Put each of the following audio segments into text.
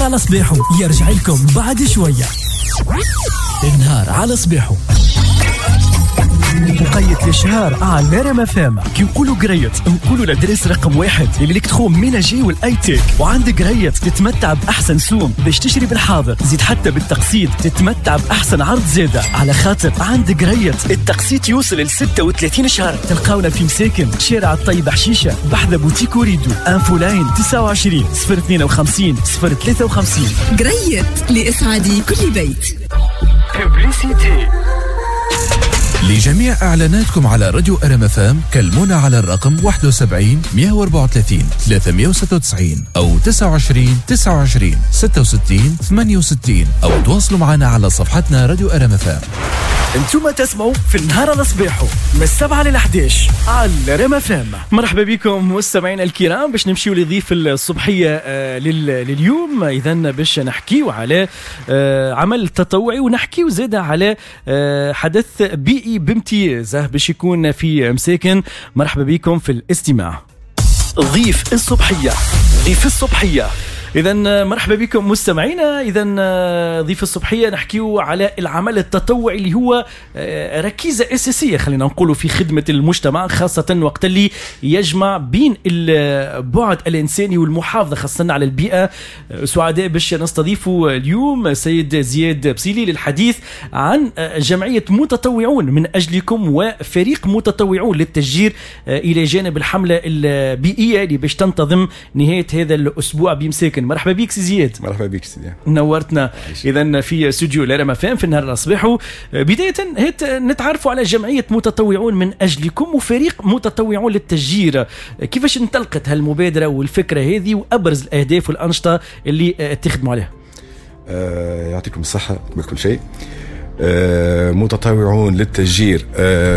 على صباحو يرجع لكم بعد شوية. النهار على صباحو مقيت للشهر على ريم فام. كي نقولوا قريت نقولوا لدرس رقم 1 اللي لك تخوم ميناجي والاي تيك. وعندك قريت تتمتع باحسن سوم باش تشتري بالحاضر، زيد حتى بالتقسيط تتمتع باحسن عرض زاده، على خاطر عندك قريت التقسيط يوصل ل 36 شهر. تلقاونا في مساكن شارع الطيب حشيشه بحذا بوتيك وريدو. انفو لاين 29 052 053. قريت لاسعاد كل بيت. ببليسيتي. لجميع إعلاناتكم على راديو ريم فام كلمونا على الرقم 71 134 396 أو 29 29 66 68 أو تواصلوا معنا على صفحتنا راديو ريم فام. انتم تسمعوا في النهار على صباحو من 7 ل 11 على ريم فام. مرحبا بكم مستمعينا الكرام، باش نمشيو لضيف الصبحيه لليوم. اذا باش نحكيو على عمل تطوعي ونحكيو زاده على حدث بيئي بامتياز باش يكون في مساكن. مرحبا بكم في الاستماع. ضيف الصبحيه. إذن مرحبا بكم مستمعينا. إذن ضيف الصبحية نحكيو على العمل التطوعي اللي هو ركيزة أساسية خلينا نقوله في خدمة المجتمع، خاصة وقت اللي يجمع بين البعد الإنساني والمحافظة خاصة على البيئة. سعداء باش نستضيفوا اليوم سيد زياد بسيلي للحديث عن جمعية متطوعون من أجلكم وفريق متطوعون للتشجير إلى جانب الحملة البيئية اللي باش تنتظم نهاية هذا الأسبوع بمساكن. مرحبا بك سي زياد. مرحبا بك سيدي، نورتنا اذا في استوديو ريم فام في النهار الصباح. بدايه هيت نتعرفوا على جمعيه متطوعون من اجلكم وفريق متطوعون للتشجير. كيفاش انطلقت هالمبادره والفكره هذه وابرز الاهداف والانشطه اللي تخدموا عليها؟ يعطيكم الصحه بكل شيء. متطوعون للتشجير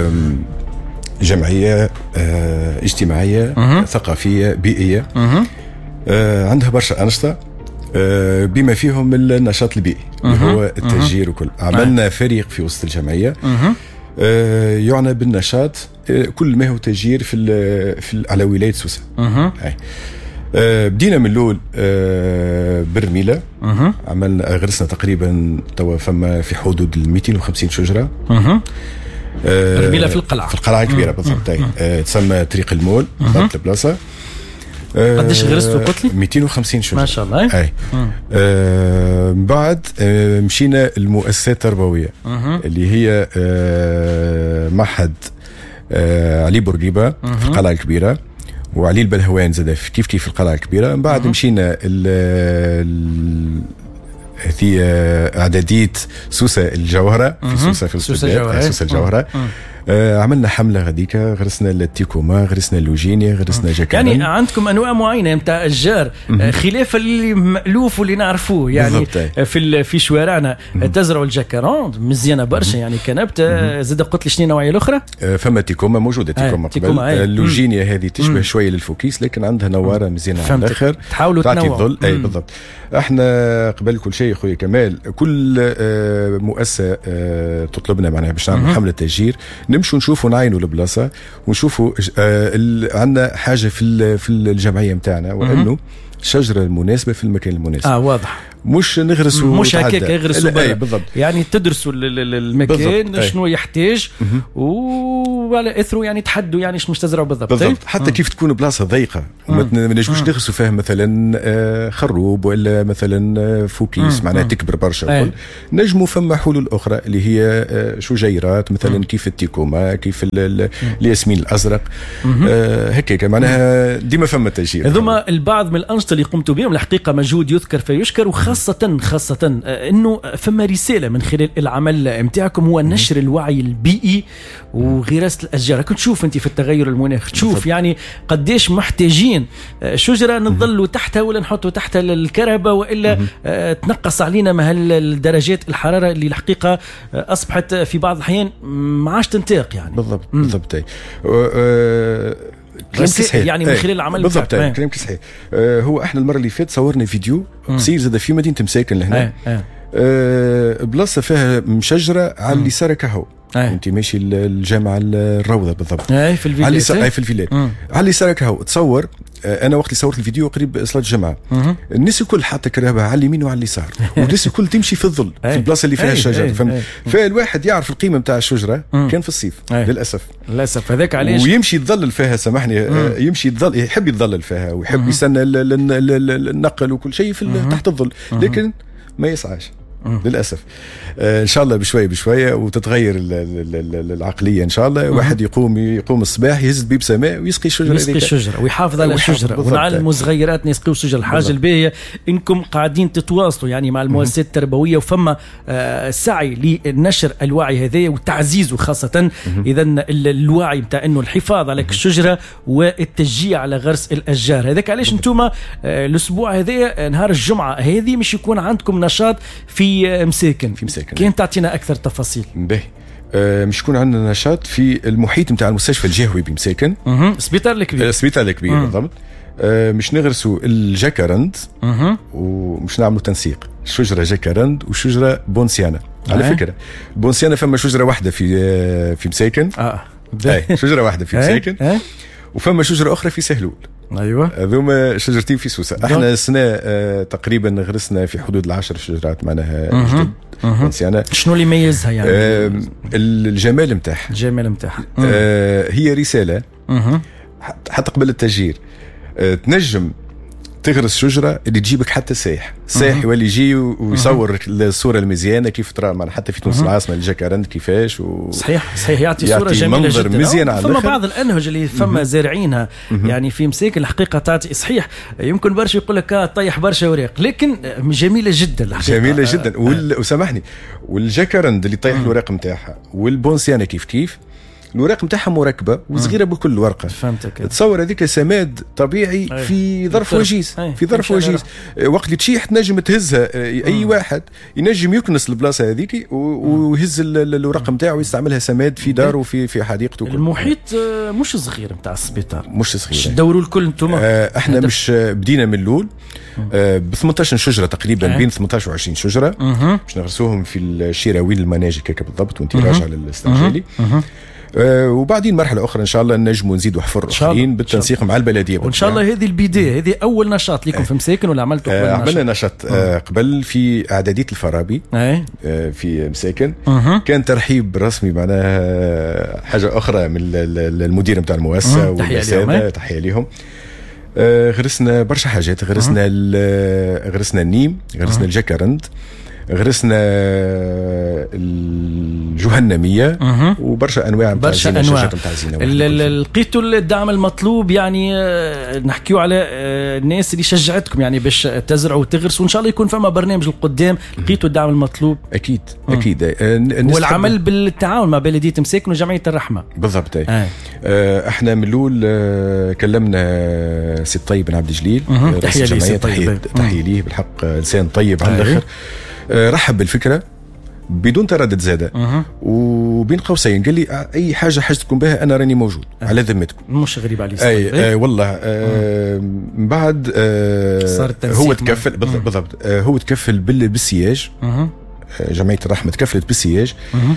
جمعيه اجتماعيه ثقافيه بيئيه عندها برشا أنشطة بما فيهم النشاط البيئي اللي هو التشجير وكل. عملنا فريق في وسط الجمعية يعنى بالنشاط كل ما هو تشجير على ولاية سوسة. بدينا من الأول برميلة، عملنا غرسنا تقريبا توا فما في حدود 250 شجرة. برميلة في القلعة الكبيرة بالضبط. تسمى طريق المول بالضبط البلاصة. قديش غرستوا قلت لي؟ 250 شجرة ما شاء الله. اي بعد مشينا المؤسسات التربوية اللي هي معهد علي بورقيبة في القلعة الكبيرة، وعلي البلهوان زاد كيف في القلعة الكبيرة. من بعد مشينا في اعدادية سوسة الجوهرة في سوسة، في سوسة الجوهرة. عملنا حملة غديكة، غرسنا التيكوما، غرسنا اللوجينيا، غرسنا جاكاران. يعني عندكم أنواع معينة متاع أشجار خلاف اللي مألوف واللي نعرفوه يعني في شوارعنا. تزرعوا الجاكاران مزيانة برشا يعني كنبتة. زاد قلت لي شنو نوعية الأخرى؟ فما تيكوما موجودة، تيكوما قبل. اللوجينيا هذه تشبه شوية للفوكيس لكن عندها نوارة مزيانة على الآخر تحاولوا تعطي الظل. أي بالضبط. احنا قبل كل شيء خويا كمال كل مؤسسة تطلبنا معناها باش نعمل حملة تشجير نمشوا نشوفوا نعينوا البلاصة ونشوفوا عندنا حاجة في الجمعية متاعنا، وأنه الشجرة المناسبة في المكان المناسب. واضح. مش نغرسوا مش هكاك يغرسوا بالضبط. يعني تدرسوا المكان شنو يحتاج وعلى اثره يعني تحدوا يعني مش تزرعوا بالضبط. حتى كيف تكون بلاصه ضيقه وما نجموش نغرسوا فيها مثلا خروب ولا مثلا فوكيس معناها تكبر برشا. نجموا فما حلول اخرى اللي هي شجيرات مثلا كيف التيكوما، كيف الياسمين الازرق. هكاك معناها ديما فما تشجير. هذوما البعض من الانشطه اللي قمتوا بهم الحقيقه مجهود يذكر فيشكر، وخاصة انه فما رسالة من خلال العمل متاعكم هو نشر الوعي البيئي وغراسة الاشجار. كنت تشوف انت في التغير المناخ تشوف يعني قديش محتاجين شجرة نظلوا تحتها ولا نحطوا تحتها الكهرباء والا تنقص علينا مهل درجات الحرارة اللي الحقيقة اصبحت في بعض الاحيان ما عادش تنطاق يعني. بالضبط. يعني من خلال العمل بالضبط. كلامك صحيح. هو احنا المره اللي فاتت صورنا فيديو قصير زاد في مدينه مساكن لهنا. بلاصه فيها مشجره على اليسار كهو انت ماشي الجامعه الروضه بالضبط في الفيلات على في الفيلات على اليسار هاو تصور. انا وقت اللي صورت الفيديو قريب صلاه الجمعه الناس الكل حاطه كرهبه على اليمين وعلى اليسار والناس الكل تمشي في الظل في البلاصه اللي فيها الشجر فهمت. فالواحد يعرف القيمه نتاع الشجره كان في الصيف للاسف هذاك علاش ويمشي يتظلل فيها سامحني يمشي يحب يتظلل فيها ويحب يستنى النقل وكل شيء في تحت الظل لكن ما يسعاش للاسف. ان شاء الله بشويه وتتغير العقليه ان شاء الله. واحد يقوم الصباح يهز بيب سماء ويسقي الشجره ويحافظ على الشجره ونعلموا صغيراتنا يسقيوا الشجره. الحاجه الباهيه انكم قاعدين تتواصلوا يعني مع المؤسسات التربويه وفما سعي لنشر الوعي هذايا وتعزيزه خاصه اذا الوعي بتاع انه الحفاظ على الشجره والتشجيع على غرس الاشجار. هذاك علاش انتم الاسبوع هذايا نهار الجمعه هذه مش يكون عندكم نشاط في مساكن كان تعطينا اكثر تفاصيل. باهي مش يكون عندنا نشاط في المحيط نتاع المستشفى الجهوي بمساكن السبيطار الكبير بالضبط. مش نغرسوا الجاكارند ومش نعملوا تنسيق شجره جاكارند وشجره بونسيانا. على فكره البونسيانا فما شجره واحده في مساكن شجره واحده في مساكن وفما شجره اخرى في سهلول. ايوه هذوما شجرتين في سوسه. احنا السنه تقريبا غرسنا في حدود 10 شجرات معناها جدد بونسيانا. شنو اللي يميزها يعني؟ الجمال نتاعها هي رساله حتى قبل التشجير. تنجم تغرس شجره اللي تجيبك حتى السايح يولي يجي ويصور الصوره المزيانه كيف ترى معنا حتى في تونس العاصمه الجاكارند كيفاش صحيح يعطي صوره جميله منظر جدا. مزيان على فما بعض الانهج اللي فما زارعينها يعني في مساكن الحقيقه تعطي صحيح يمكن برشا يقول لك طيح برشا ورق لكن جميله جدا الحقيقه جميله جدا. وسامحني والجاكارند اللي طيح الوراق نتاعها والبونسيانا كيف الوراق نتاعها مركبه وصغيره بكل ورقه. فهمتك. تصور هذيك سماد طبيعي في ظرف وجيز وقت اللي تشيح تنجم تهزها اي واحد ينجم يكنس البلاصه هذيك ويهز الورق نتاعه ويستعملها سماد في داره وفي حديقته. المحيط مش صغير نتاع السبيطار مش صغير دوروا الكل انتم. احنا مش بدينا من الاول ب 18 شجره تقريبا بين 18 و 20 شجره باش نغرسوهم في الشيراويل المناجي كيك بالضبط وانت راجع للاسترجالي. وبعدين مرحله اخرى ان شاء الله نجموا نزيدوا حفر اخرين بالتنسيق مع البلديه. وان شاء الله هذه البدايه هذه اول نشاط لكم في مساكن ولا عملتوا قبل عملنا نشاط قبل في اعداديه الفارابي في مساكن. كان ترحيب رسمي معناها حاجه اخرى من المدير نتاع المؤسسه والساده تحيه لهم. غرسنا برشا حاجات غرسنا النيم غرسنا الجاكارند غرسنا الجهنميه وبرشا انواع نتاع الزينه. لقيتوا الدعم المطلوب يعني نحكيو على الناس اللي شجعتكم يعني باش تزرعوا وتغرسوا وان شاء الله يكون فما برنامج القدام. لقيتوا الدعم المطلوب اكيد والعمل بالتعاون مع بلديه مساكن وجمعيه الرحمه بالضبط. احنا من الاول كلمنا سي طيب بن عبد الجليل تحيه ليه بالحق لسان طيب على الاخر. رحب بالفكره بدون تردد زاده وبين قوسين قال لي اي حاجه حاجتكم بها انا راني موجود على ذمتكم. مش غريب علي والله. من بعد هو تكفل بالضبط هو تكفل بالسياج. جمعيه الرحمه تكفلت بالسياج.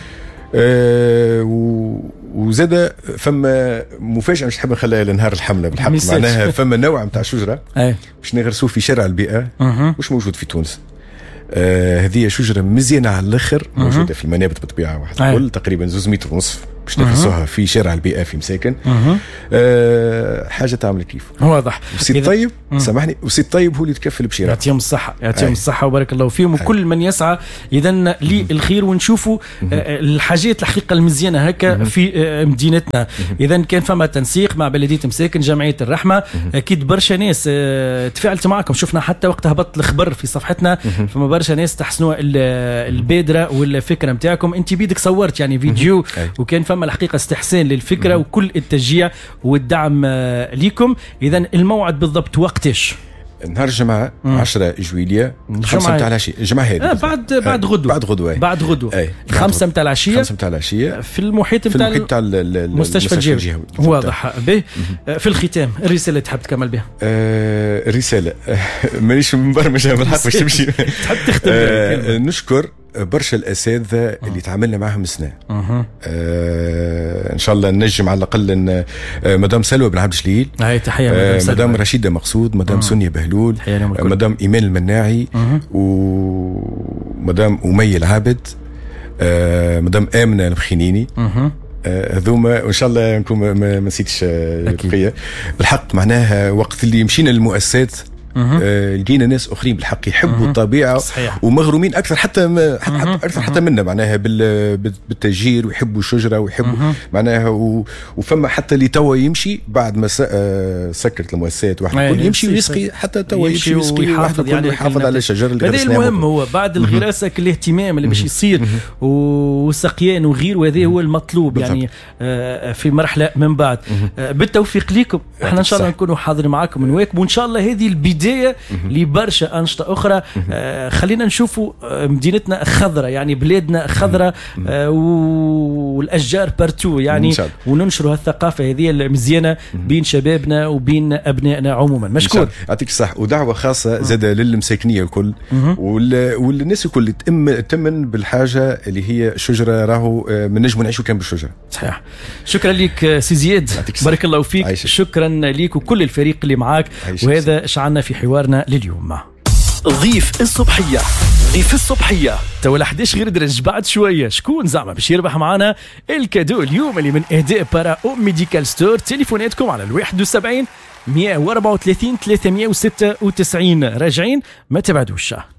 وزاد فما مفاجاه مش نحب نخليها لنهار الحمله بالحق معناها فما نوع نتاع شجره باش نغرسوه في شارع البيئه مش موجود في تونس. هذه شجره مزيانه على الاخر موجوده في المنابت بالطبيعه واحد كل تقريبا 2 متر ونصف باش نغرسوها في شارع البيئه في مساكن. حاجه تعمل كيف واضح. وسي طيب سامحني وسي طيب هو اللي يتكفل بشراء. يعطيهم الصحه وبارك الله فيهم وكل من يسعى اذا للخير ونشوفوا الحاجات الحقيقه المزيانه هكا في مدينتنا. اذا كان فما تنسيق مع بلديه مساكن جمعيه الرحمه اكيد برشا ناس تفاعلت معكم. شفنا حتى وقت هبط الخبر في صفحتنا فما برشا ناس تحسنوا البادره والفكره نتاعكم. انت بيدك صورت يعني فيديو وكان فما الحقيقه استحسان للفكره وكل التشجيع والدعم ليكم. اذا الموعد بالضبط وقتاش؟ نهار الجمعة 10 جويلية 5 متاع العشية. الجمعة هذه بعد غدوة 5 متاع العشية في المحيط نتاع المستشفى الجهوي. واضح به. في الختام الرسالة اللي تحب تكمل بها؟ الرسالة مانيش مبرمجة بالحق باش تمشي. تحب تختم؟ نشكر برشا الاساتذه اللي تعاملنا معهم سنه. ان شاء الله نجم على الاقل مدام سلوى بن عبد الجليل، هاي تحيه مدام رشيده مقصود، مدام سونيا بهلول، مدام ايمان المناعي، ومدام اميه العابد، مدام امنه البخينيني. هذوما وان شاء الله نكون ما نسيتش البقيه. بالحق معناها وقت اللي مشينا للمؤسسات لقينا ناس اخرين بالحق يحبوا الطبيعه صحيح. ومغرومين اكثر حتى منا معناها بالتشجير، ويحبوا الشجره ويحبوا معناها وفما حتى اللي توا يمشي بعد ما سكرت المؤسسات واحد كل يمشي ويسقي، حتى توا يمشي ويسقي واحد كل يحافظ على الشجر اللي هذا المهم. هو بعد الغراسه الاهتمام اللي باش يصير والسقيان وغير، وهذا هو المطلوب يعني في مرحله من بعد. بالتوفيق لكم، احنا ان شاء الله نكونوا حاضرين معاكم ونواكبوا، وان شاء الله هذه البدايه لبرشا أنشطة أخرى. خلينا نشوفوا مدينتنا خضراء، يعني بلادنا خضراء، والأشجار بارتو يعني، وننشروا هالثقافة هذه المزيانة بين شبابنا وبين أبنائنا عموما. مشكور، يعطيك الصح. ودعوة خاصة زادة للمساكنية الكل والناس الكل تمن بالحاجة اللي هي شجرة، راهو من نجم نعيشوا كان بالشجرة. صحيح. شكرا لك سي زياد، بارك الله فيك. عايشة. شكرا لك وكل الفريق اللي معاك. وهذا شعلنا في حوارنا لليوم. ضيف الصبحية، ضيف الصبحية تولى 11 غير درج بعد شوية. شكون زعما باش يربح معنا الكادو اليوم اللي من إهداء بارا أو ميديكال ستور؟ تليفوناتكم على 71 134 396. راجعين ما تبعدوش.